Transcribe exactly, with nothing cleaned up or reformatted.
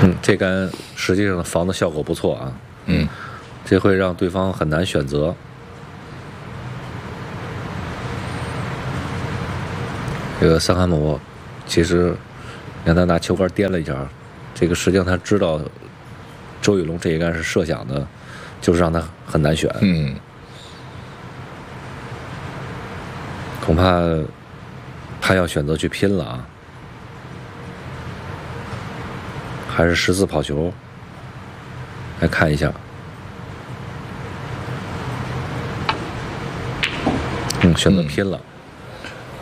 嗯，这杆实际上防的效果不错啊。 嗯， 这会让对方很难选择。这个桑坎姆其实让他拿球杆颠了一下，这个实际上他知道周雨龙这一杆是设想的，就是让他很难选。 嗯， 恐怕他要选择去拼了啊，还是十字跑球？来看一下，嗯，选择拼了。嗯